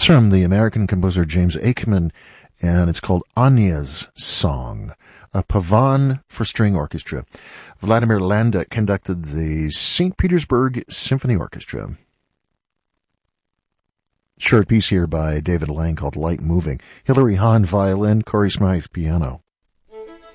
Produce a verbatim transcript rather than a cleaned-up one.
from the American composer James Aikman, and it's called Anya's Song, a Pavan for string orchestra. Vladimir Landa conducted the Saint Petersburg Symphony Orchestra. Short piece here by David Lang called Light Moving. Hilary Hahn, violin, Corey Smythe, piano.